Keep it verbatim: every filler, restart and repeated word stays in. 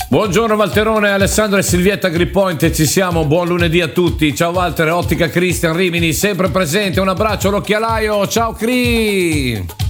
Buongiorno Valterone, Alessandro e Silvietta Grippoint, ci siamo, buon lunedì a tutti. Ciao Walter, Ottica Cristian Rimini, sempre presente, un abbraccio all'occhialaio, ciao Cri!